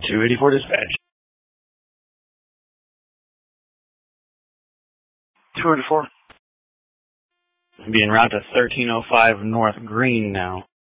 284 dispatch. 284. Being route to 1305 North Green now.